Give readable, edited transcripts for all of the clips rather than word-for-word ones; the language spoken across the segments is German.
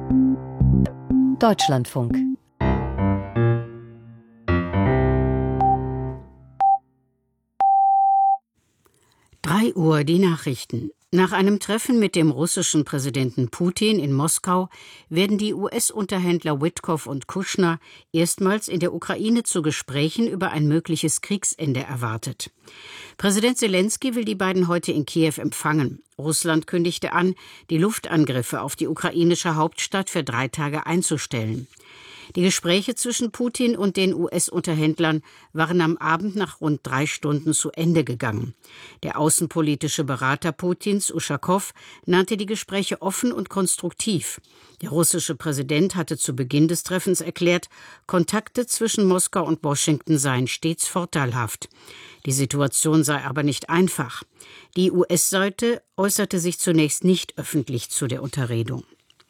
Deutschlandfunk. Drei Uhr die Nachrichten. Nach einem Treffen mit dem russischen Präsidenten Putin in Moskau werden die US-Unterhändler Witkoff und Kushner erstmals in der Ukraine zu Gesprächen über ein mögliches Kriegsende erwartet. Präsident Selenskyj will die beiden heute in Kiew empfangen. Russland kündigte an, die Luftangriffe auf die ukrainische Hauptstadt für 3 Tage einzustellen. Die Gespräche zwischen Putin und den US-Unterhändlern waren am Abend nach rund 3 Stunden zu Ende gegangen. Der außenpolitische Berater Putins, Uschakow, nannte die Gespräche offen und konstruktiv. Der russische Präsident hatte zu Beginn des Treffens erklärt, Kontakte zwischen Moskau und Washington seien stets vorteilhaft. Die Situation sei aber nicht einfach. Die US-Seite äußerte sich zunächst nicht öffentlich zu der Unterredung.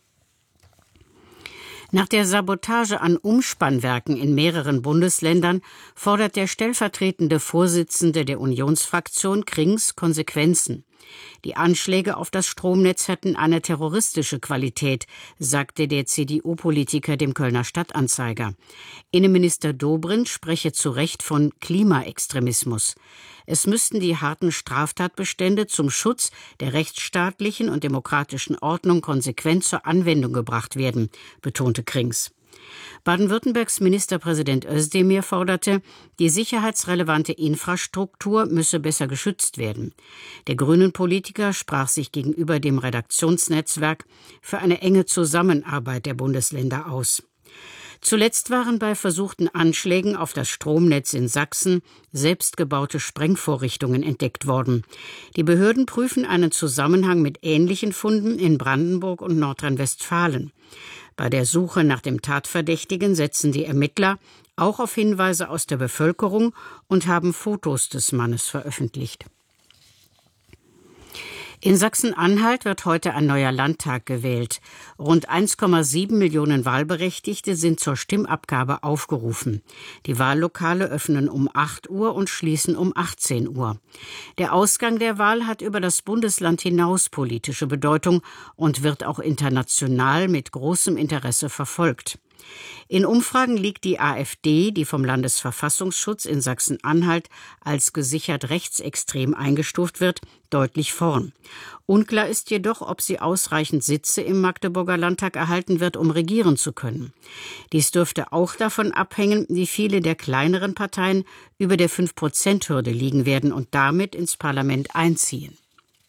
Nach der Sabotage an Umspannwerken in mehreren Bundesländern fordert der stellvertretende Vorsitzende der Unionsfraktion Krings Konsequenzen. Die Anschläge auf das Stromnetz hätten eine terroristische Qualität, sagte der CDU-Politiker dem Kölner Stadtanzeiger. Innenminister Dobrindt spreche zu Recht von Klimaextremismus. Es müssten die harten Straftatbestände zum Schutz der rechtsstaatlichen und demokratischen Ordnung konsequent zur Anwendung gebracht werden, betonte Krings. Baden-Württembergs Ministerpräsident Özdemir forderte, die sicherheitsrelevante Infrastruktur müsse besser geschützt werden. Der Grünen-Politiker sprach sich gegenüber dem Redaktionsnetzwerk für eine enge Zusammenarbeit der Bundesländer aus. Zuletzt waren bei versuchten Anschlägen auf das Stromnetz in Sachsen selbstgebaute Sprengvorrichtungen entdeckt worden. Die Behörden prüfen einen Zusammenhang mit ähnlichen Funden in Brandenburg und Nordrhein-Westfalen. Bei der Suche nach dem Tatverdächtigen setzen die Ermittler auch auf Hinweise aus der Bevölkerung und haben Fotos des Mannes veröffentlicht. In Sachsen-Anhalt wird heute ein neuer Landtag gewählt. Rund 1,7 Millionen Wahlberechtigte sind zur Stimmabgabe aufgerufen. Die Wahllokale öffnen um 8 Uhr und schließen um 18 Uhr. Der Ausgang der Wahl hat über das Bundesland hinaus politische Bedeutung und wird auch international mit großem Interesse verfolgt. In Umfragen liegt die AfD, die vom Landesverfassungsschutz in Sachsen-Anhalt als gesichert rechtsextrem eingestuft wird, deutlich vorn. Unklar ist jedoch, ob sie ausreichend Sitze im Magdeburger Landtag erhalten wird, um regieren zu können. Dies dürfte auch davon abhängen, wie viele der kleineren Parteien über der 5%-Hürde liegen werden und damit ins Parlament einziehen.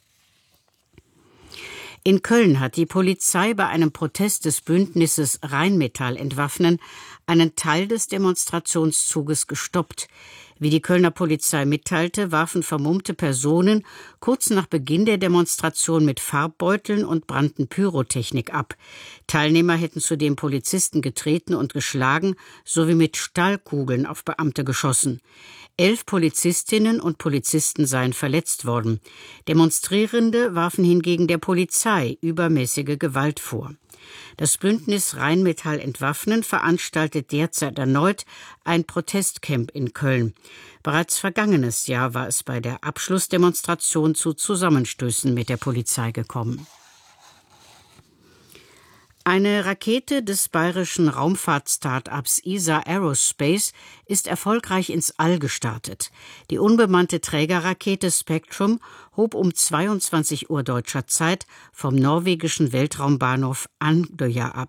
In Köln hat die Polizei bei einem Protest des Bündnisses Rheinmetall entwaffnen einen Teil des Demonstrationszuges gestoppt. Wie die Kölner Polizei mitteilte, warfen vermummte Personen kurz nach Beginn der Demonstration mit Farbbeuteln und brannten Pyrotechnik ab. Teilnehmer hätten zudem Polizisten getreten und geschlagen sowie mit Stahlkugeln auf Beamte geschossen. 11 Polizistinnen und Polizisten seien verletzt worden. Demonstrierende warfen hingegen der Polizei übermäßige Gewalt vor. Das Bündnis Rheinmetall entwaffnen veranstaltet derzeit erneut ein Protestcamp in Köln. Bereits vergangenes Jahr war es bei der Abschlussdemonstration zu Zusammenstößen mit der Polizei gekommen. Eine Rakete des bayerischen Raumfahrt-Startups ESA Aerospace ist erfolgreich ins All gestartet. Die unbemannte Trägerrakete Spectrum hob um 22 Uhr deutscher Zeit vom norwegischen Weltraumbahnhof Andøya ab.